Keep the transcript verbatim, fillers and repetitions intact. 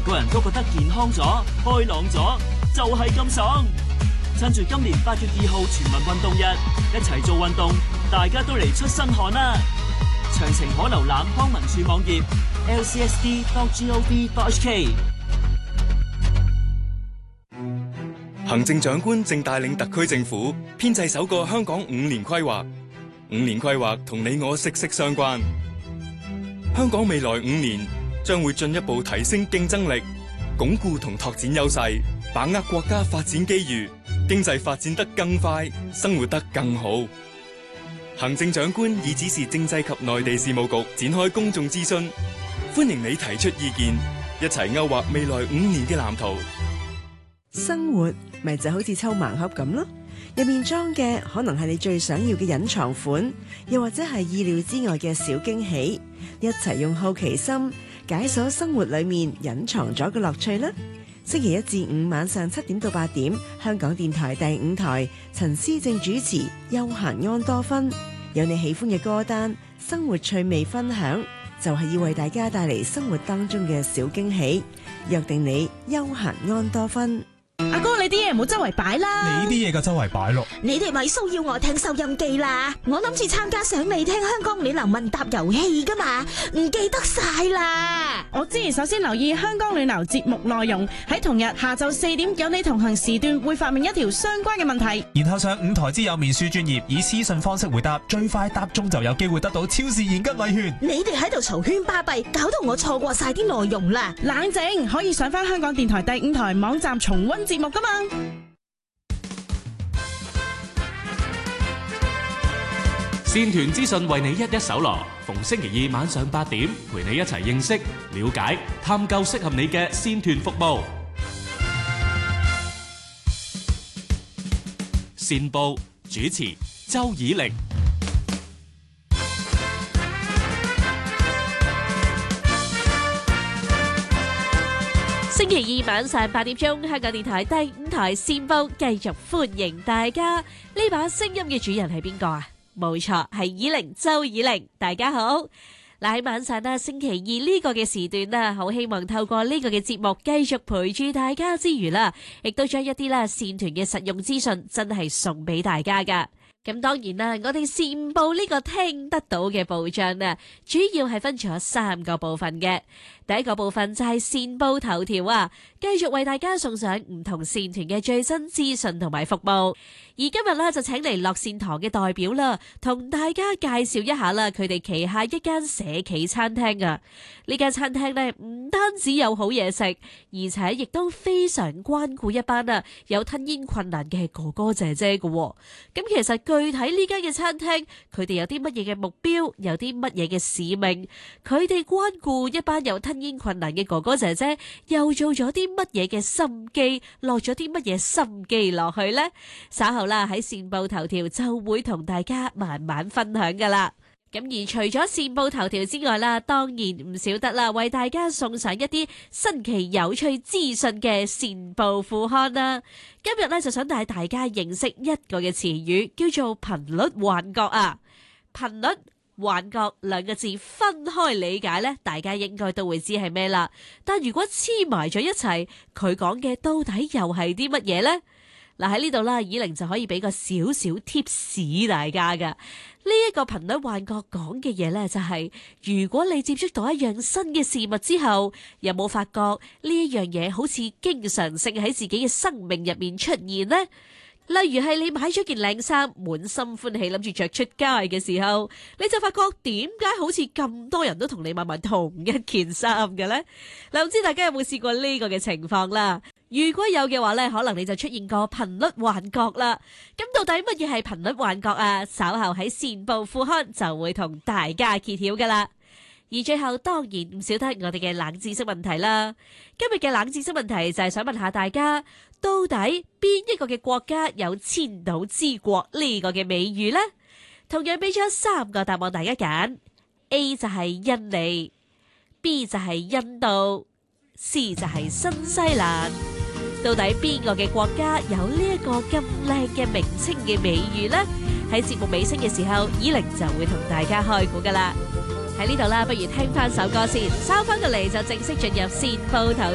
個人都覺得健康咗、開朗咗，就係咁爽。趁住今年八月二號全民運動日，一齊做運動，大家都嚟出身汗啦！詳情可瀏覽康文署網頁 l c s d dot gov dot h k。 行政長官正帶領特區政府編製首個香港五年規劃，五年規劃同你我息息相關。香港未來五年將會進一步提升競爭力，鞏固同拓展優勢，把握國家發展機遇，經濟發展得更快，生活得更好。行政長官已指示政制及內地事務局展開公眾諮詢，歡迎你提出意見，一齊勾畫未來五年嘅藍圖。 生活咪就好似抽盲盒咁咯，入面裝嘅可能係你最想要嘅隱藏款，又或者係意料之外嘅小驚喜。一齊用好奇心解鎖生活裏面隱藏咗嘅樂趣啦！星期一至五晚上七點到八點，香港電台第五台，陳思正主持《悠閒安多芬》，有你喜歡嘅歌單、生活趣味分享，就係要為大家帶嚟生活當中嘅小驚喜。約定你悠閒安多芬。 阿哥，你啲嘢唔好周圍擺啦！ 你啲嘢就周圍擺咯。 你哋咪騷擾我聽收音機啦！我諗住參加想你聽香港嶺南問答遊戲噶嘛，唔記得晒啦。 我知，首先留意香港嶺南節目內容，喺同日下晝四點有你同行時段會發明一條相關嘅問題， 然後上五台之友面書專頁以私信方式回答，最快答中就有機會得到超市現金禮券。 你哋喺度嘈喧巴閉，搞到我錯過晒啲內容啦！ 冷靜，可以上翻香港電台第五台網站重溫節目噶嘛。 線團資訊為你一一搜羅，逢星期二晚上八點，陪你一齊認識、了解、探究適合你嘅線團服務。線報主持周以玲。 星期二晚上八點鐘，香港電台第五台線報繼續歡迎大家。呢把聲音嘅主人係邊個啊？冇錯，係以玲，周以玲。大家好。嗱，喺晚上啦，星期二呢個嘅時段啦，好希望透過呢個嘅節目繼續陪住大家之餘啦，亦都將一啲啦線團嘅實用資訊真係送俾大家噶。咁當然啦，我哋線報呢個聽得到嘅報章啊，主要係分咗三個部分嘅。第一個部分就係線報頭條啊，繼續為大家送上唔同線團嘅最新資訊同埋服務。而今日咧就請嚟樂善堂嘅代表啦，同大家介紹一下啦，佢哋旗下一間社企餐廳啊。呢間餐廳咧唔單止有好嘢食，而且亦都非常關顧一班啊有吞嚥困難嘅哥哥姐姐嘅。咁其實具體呢間嘅餐廳，佢哋有啲乜嘢嘅目標，有啲乜嘢嘅使命，佢哋關顧一班有吞嚥困難嘅哥哥姐姐，又做咗啲乜嘢嘅心機，落咗啲乜嘢心機落去呢？稍後啦喺線報頭條就會同大家慢慢分享噶啦。咁而除咗線報頭條之外啦，當然唔少得啦，為大家送上一啲新奇有趣資訊嘅線報副刊啦。今日咧就想帶大家認識一個嘅詞語，叫做頻率幻覺啊。頻率幻覺兩個字分開理解咧，大家應該都會知係咩啦。但如果黐埋咗一齊，佢講嘅到底又係啲乜嘢呢？嗱，喺呢度啦，以玲就可以俾個少少 tips 大家噶。呢一個頻率幻覺講嘅嘢呢，就係如果你接觸到一樣新嘅事物之後，有冇發覺呢一樣嘢好似經常性喺自己嘅生命入面出現呢？例如係你買咗件靚衫，滿心歡喜諗住着出街嘅時候，你就發覺點解好似咁多人都同你買埋同一件衫嘅呢？嗱，唔知大家有冇試過呢個嘅情況啦？如果有嘅話呢，可能你就出現過頻率幻覺啦。咁到底乜嘢係頻率幻覺啊？稍後喺線報副刊就會同大家揭曉噶啦。而最後當然唔少得我哋嘅冷知識問題啦。今日嘅冷知識問題就係想問下大家，到底邊一個嘅國家有千島之國呢個嘅美譽呢？同樣俾咗三個答案大家揀 ，A 就係印尼， B 就係印度， C 就係新西蘭。到底邊個嘅國家有呢一個咁靚嘅名稱嘅美譽呢？喺節目尾聲嘅時候，以玲就會同大家開估噶啦。喺呢度啦，不如聽翻首歌先，收翻到嚟就正式進入線報頭。